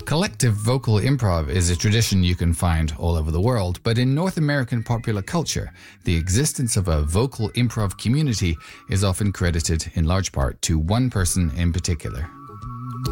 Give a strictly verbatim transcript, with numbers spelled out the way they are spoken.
Collective vocal improv is a tradition you can find all over the world, but in North American popular culture, the existence of a vocal improv community is often credited in large part to one person in particular.